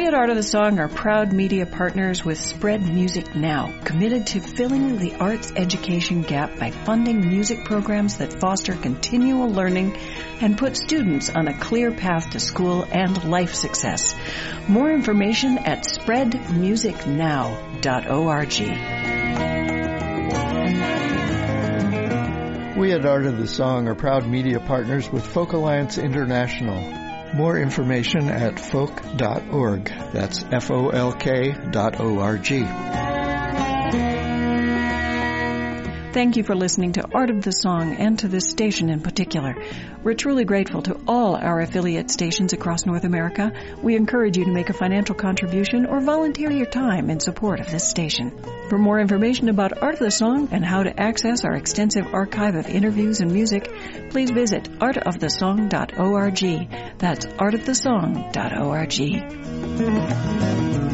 We at Art of the Song are proud media partners with Spread Music Now, committed to filling the arts education gap by funding music programs that foster continual learning and put students on a clear path to school and life success. More information at spreadmusicnow.org. We at Art of the Song are proud media partners with Folk Alliance International. More information at folk.org. That's folk.org. Thank you for listening to Art of the Song and to this station in particular. We're truly grateful to all our affiliate stations across North America. We encourage you to make a financial contribution or volunteer your time in support of this station. For more information about Art of the Song and how to access our extensive archive of interviews and music, please visit artofthesong.org. That's artofthesong.org.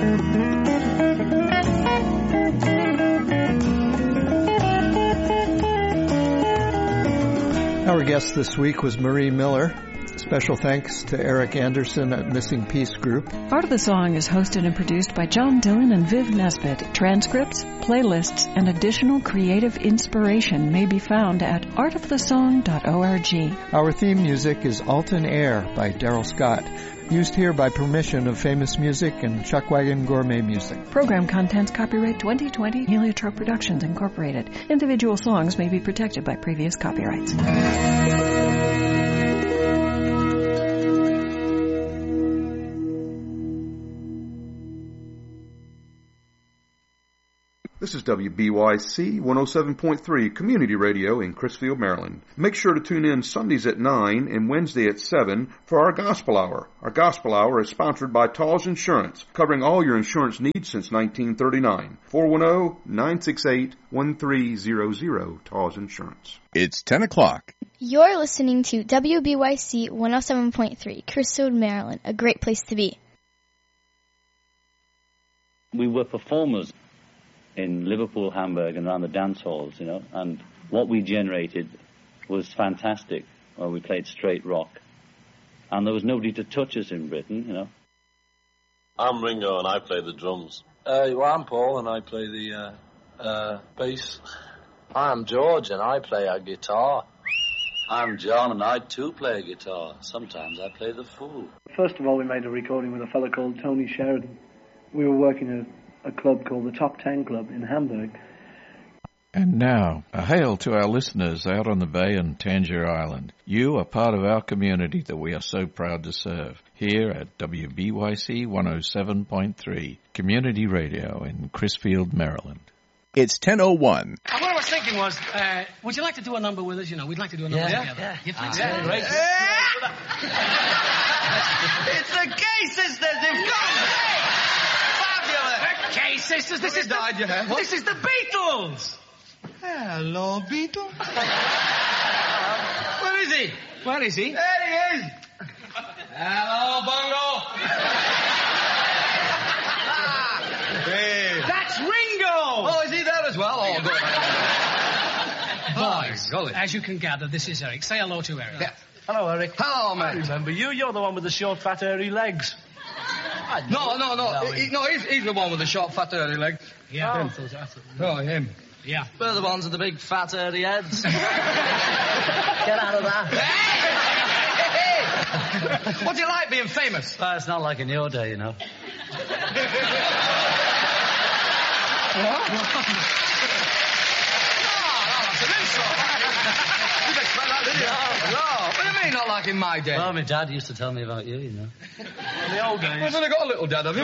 Our guest this week was Marie Miller. Special thanks to Eric Anderson at Missing Piece Group. Art of the Song is hosted and produced by John Dillon and Viv Nesbitt. Transcripts, playlists, and additional creative inspiration may be found at artofthesong.org. Our theme music is Alton Air by Daryl Scott, used here by permission of Famous Music and Chuckwagon Gourmet Music. Program contents copyright 2020 Heliotrope Productions Incorporated. Individual songs may be protected by previous copyrights. This is WBYC 107.3 Community Radio in Crisfield, Maryland. Make sure to tune in Sundays at 9 and Wednesday at 7 for our Gospel Hour. Our Gospel Hour is sponsored by Tall's Insurance, covering all your insurance needs since 1939. 410-968-1300, Tall's Insurance. It's 10 o'clock. You're listening to WBYC 107.3 Crisfield, Maryland, a great place to be. We were performers in Liverpool, Hamburg, and around the dance halls, and what we generated was fantastic. Well, we played straight rock, and there was nobody to touch us in Britain, I'm Ringo, and I play the drums. Well, I'm Paul, and I play the bass. I'm George, and I play a guitar. I'm John, and I too play a guitar. Sometimes I play the fool. First of all, we made a recording with a fellow called Tony Sheridan. We were working at a club called the Top 10 Club in Hamburg. And now, a hail to our listeners out on the bay and Tangier Island. You are part of our community that we are so proud to serve. Here at WBYC 107.3 Community Radio in Crisfield, Maryland. It's 10:01. What I was thinking was, would you like to do a number with us? We'd like to do a number together. Yeah. Great. It's the Gay Sisters. They've come. Gay Sisters, this is the Beatles! Hello, Beatles. Where is he? There he is. Hello, Bongo. Hey. That's Ringo! Oh, is he there as well? Oh, good. Boys, as you can gather, this is Eric. Say hello to Eric. Yeah. Hello, Eric. Hello, mate. I remember you. You're the one with the short, fat, hairy legs. No. He's the one with the short, fat, hairy legs. Yeah. Oh, him. Yeah. We're the ones with the big, fat, hairy heads. Get out of that. Hey! What's it like being famous? It's not like in your day, No, what do you mean, not like in my day? Well, my dad used to tell me about you, In the old days. I've only got a little dad, have you?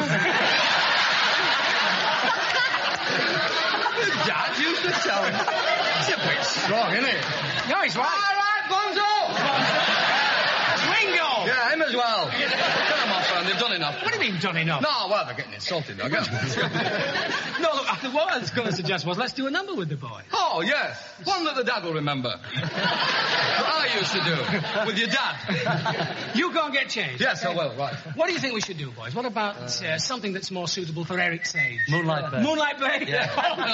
Your dad used to tell me. It's a bit strong, isn't it? No, he's right. All right, Bonzo! That's Ringo! Yeah, him as well. Come on, friend, they've done enough. What do you mean, done enough? No, well, they're getting insulted, I guess. No, look, what I was going to suggest was let's do a number with the boy. Oh, yes. One that the dad will remember. What I used to do with your dad. You go and get changed. Yes, I will, right. What do you think we should do, boys? What about something that's more suitable for Eric's age? Moonlight Bay. Moonlight Bay? Yeah.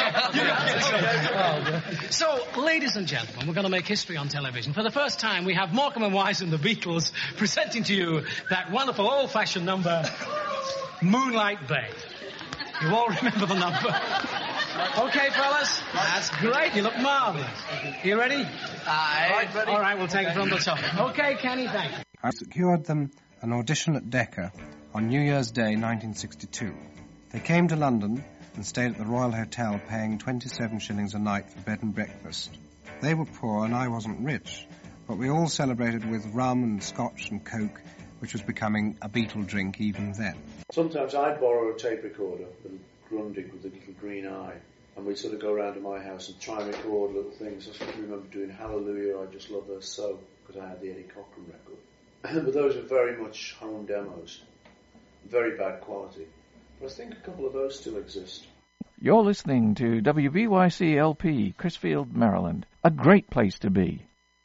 So, ladies and gentlemen, we're going to make history on television. For the first time, we have Morecambe and Wise and the Beatles presenting to you that wonderful old-fashioned number, Moonlight Bay. You all remember the number? Okay, fellas? That's great. You look marvelous. You ready? Aye. All right, we'll take it from the top. Okay, Kenny, thank you. I secured them an audition at Decca on New Year's Day 1962. They came to London and stayed at the Royal Hotel paying 27 shillings a night for bed and breakfast. They were poor and I wasn't rich, but we all celebrated with rum and scotch and coke, which was becoming a Beatle drink even then. Sometimes I'd borrow a tape recorder, a little Grundig with a little green eye, and we'd sort of go around to my house and try and record little things. I sort of remember doing Hallelujah, I Just Love Her So, because I had the Eddie Cochran record. But those are very much home demos, very bad quality. But I think a couple of those still exist. You're listening to WBYC LP, Crisfield, Maryland. A great place to be.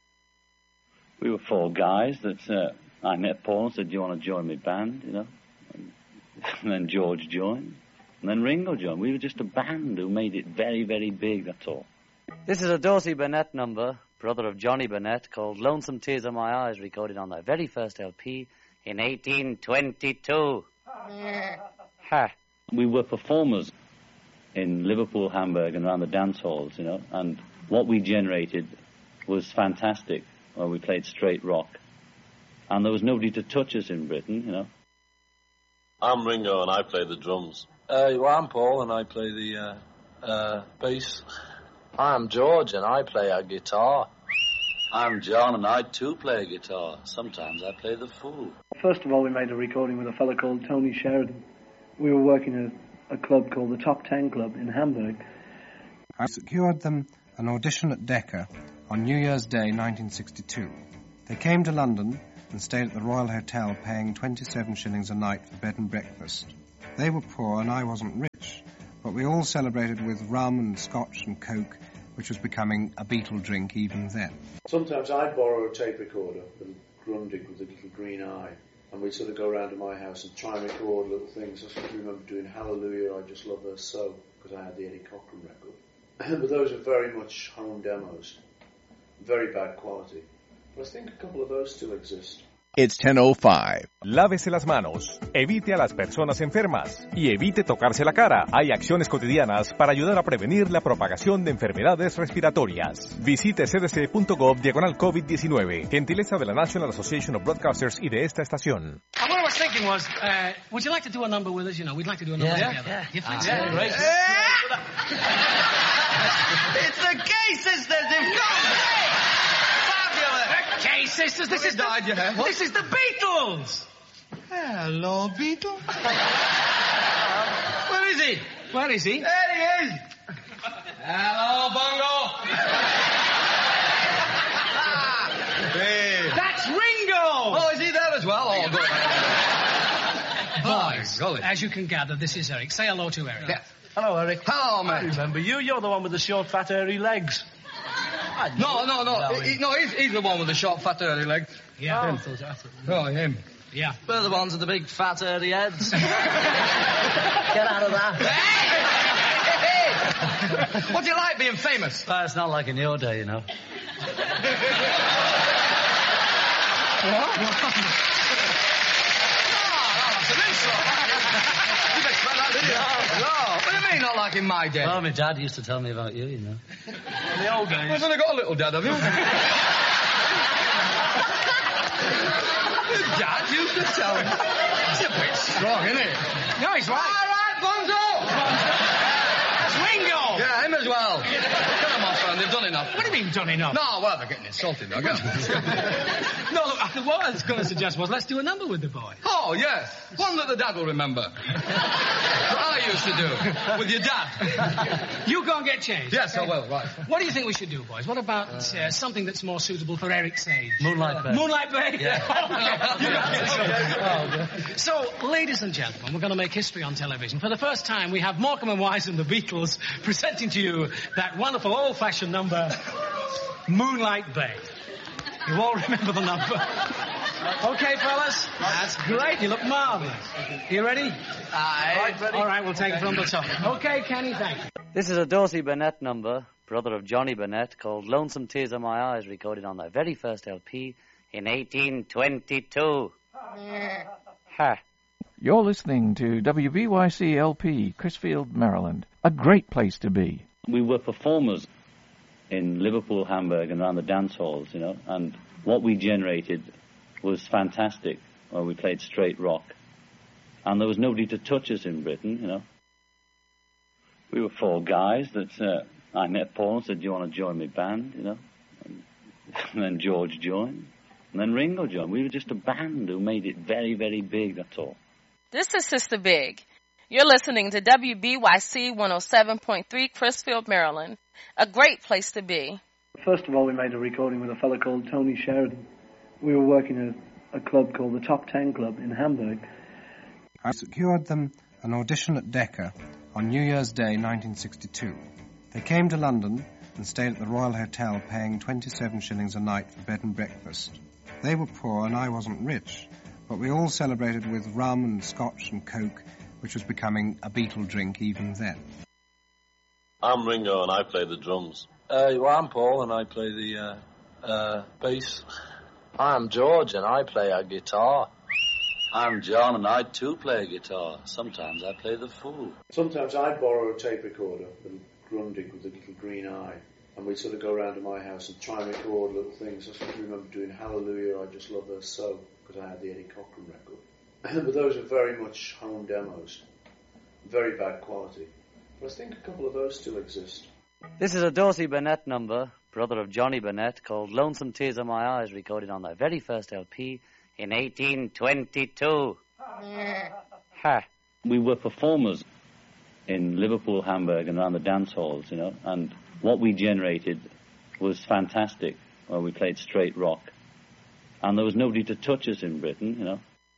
We were four guys that I met Paul and said, do you want to join my band, you know? And then George joined. And then Ringo joined. We were just a band who made it very, very big, that's all. This is a Dorsey Burnett number, brother of Johnny Burnett, called Lonesome Tears in My Eyes, recorded on their very first LP in 1822. Ha. We were performers in Liverpool, Hamburg, and around the dance halls, you know, and what we generated was fantastic. Well, we played straight rock, and there was nobody to touch us in Britain, you know. I'm Ringo, and I play the drums. Well, I'm Paul, and I play the bass. I'm George, and I play a guitar. I'm John, and I too play a guitar. Sometimes I play the fool. First of all, we made a recording with a fellow called Tony Sheridan. We were working at a club called the Top 10 Club in Hamburg. I secured them an audition at Decca on New Year's Day 1962. They came to London and stayed at the Royal Hotel paying 27 shillings a night for bed and breakfast. They were poor and I wasn't rich, but we all celebrated with rum and scotch and coke, which was becoming a Beatle drink even then. Sometimes I'd borrow a tape recorder, a little Grundig with a little green eye, and we'd sort of go around to my house and try and record little things. I sort of remember doing Hallelujah, I Just Love Her So, because I had the Eddie Cochran record. But those are very much home demos, very bad quality. But I think a couple of those still exist. It's 10:05. Lávese las manos, evite a las personas enfermas y evite tocarse la cara. Hay acciones cotidianas para ayudar a prevenir la propagación de enfermedades respiratorias. Visite cdc.gov/COVID-19. Gentileza de la National Association of Broadcasters y de esta estación. What I was thinking was, would you like to do a number with us? You know, we'd like to do a number together. Yeah. You think so? Yeah, great. It's the Gay Sisters! They've come! Gay Sisters, this is the Beatles! Hello, Beatles. Where is he? Where is he? There he is. Hello, Bongo. Hey. That's Ringo! Oh, is he there as well? Oh, good. Boys, as you can gather, this is Eric. Say hello to Eric. Yeah. Hello, Eric. Hello, man. I remember you. You're the one with the short, fat, hairy legs. No. He's the one with the short, fat, early legs. Yeah. Oh, him. Yeah. We're the ones with the big, fat, hairy heads. Get out of that. Hey! What's it like being famous? It's not like in your day, you know. What do you mean, not like in my day? Well, my dad used to tell me about you, you know. In the old days. You've only got a little dad, have you? Your dad used to tell me. It's a bit strong, isn't it? No, he's right. All right, Bonzo! That's Ringo! Yeah, him as well. Come on, friend, they've done enough. What do you mean, done enough? No, well, they're getting insulted, though. Go. No, look, what I was going to suggest was let's do a number with the boys. Oh, yes. One that the dad will remember. What I used to do with your dad. You go and get changed. Yes, I will, right. What do you think we should do, boys? What about something that's more suitable for Eric's age? Moonlight Bay. Moonlight Bay? Yeah. So, ladies and gentlemen, we're going to make history on television. For the first time, we have Morecambe and Wise and the Beatles presenting to you that wonderful old-fashioned number, Moonlight Bay. You all remember the number? Okay, fellas? That's great. You look marvelous. You ready? Aye. All right, we'll take it from the top. Okay, Kenny, thank you. This is a Dorsey Burnett number, brother of Johnny Burnett, called Lonesome Tears in My Eyes, recorded on their very first LP in 1822. Ha. You're listening to WBYC LP, Crisfield, Maryland. A great place to be. We were performers in Liverpool, Hamburg, and around the dance halls, you know, and what we generated was fantastic. Well, we played straight rock, and there was nobody to touch us in Britain, you know. We were four guys that I met Paul and said, "Do you want to join my band?" You know, and then George joined, and then Ringo joined. We were just a band who made it very, very big. That's all. This is Sister Big. You're listening to WBYC 107.3 Crisfield, Maryland. A great place to be. First of all, we made a recording with a fellow called Tony Sheridan. We were working at a club called the Top 10 Club in Hamburg. I secured them an audition at Decca on New Year's Day 1962. They came to London and stayed at the Royal Hotel paying 27 shillings a night for bed and breakfast. They were poor and I wasn't rich, but we all celebrated with rum and scotch and coke, which was becoming a Beatle drink even then. I'm Ringo and I play the drums. Well, I'm Paul and I play the bass. I'm George and I play a guitar. I'm John and I too play a guitar. Sometimes I play the fool. Sometimes I'd borrow a tape recorder, a little Grundig with a little green eye, and we'd sort of go around to my house and try and record little things. I sort of remember doing Hallelujah, I Just Love Her So, because I had the Eddie Cochran record. But those are very much home demos, very bad quality. But I think a couple of those still exist. This is a Dorsey Burnett number, brother of Johnny Burnett, called Lonesome Tears in My Eyes, recorded on their very first LP in 1822. Ha! We were performers in Liverpool, Hamburg, and around the dance halls, you know, and what we generated was fantastic. Well, we played straight rock, and there was nobody to touch us in Britain, you know.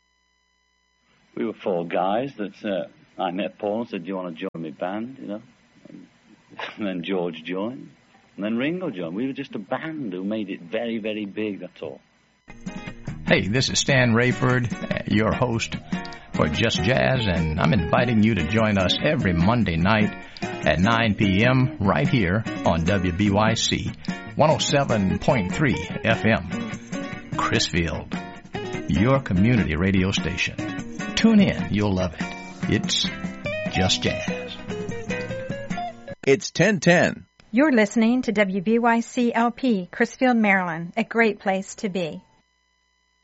We were four guys that I met Paul and said, "Do you want to join my band?" You know, and then George joined, and then Ringo joined. We were just a band who made it very, very big. That's all. Hey, this is Stan Rayford, your host for Just Jazz, and I'm inviting you to join us every Monday night at 9 p.m. right here on WBYC 107.3 FM, Crisfield, your community radio station. Tune in, you'll love it. It's Just Jazz. It's 10:10. You're listening to WBYC LP, Crisfield, Maryland, a great place to be.